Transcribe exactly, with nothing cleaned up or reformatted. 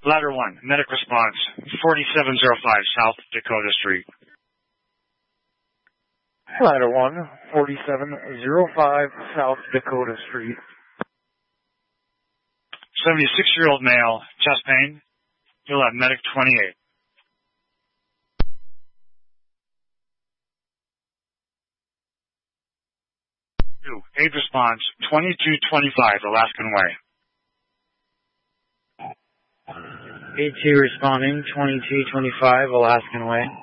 Ladder one, medic response, forty-seven oh five South Dakota Street. Ladder one, forty-seven oh five South Dakota Street. seventy-six-year-old male, chest pain. You'll have medic twenty-eight. Two, aid response, twenty-two twenty-five Alaskan Way. A two responding, twenty-two twenty-five Alaskan Way.